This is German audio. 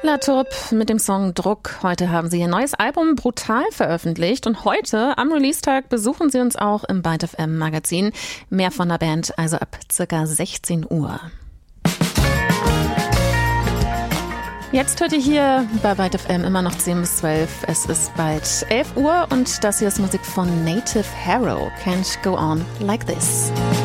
La Tourbe mit dem Song Druck. Heute haben sie ihr neues Album Brutal veröffentlicht und heute am Release-Tag besuchen sie uns auch im Byte FM Magazin. Mehr von der Band also ab ca. 16 Uhr. Jetzt hört ihr hier bei Byte FM immer noch 10 bis 12. Es ist bald 11 Uhr und das hier ist Musik von Native Harrow. Can't go on like this.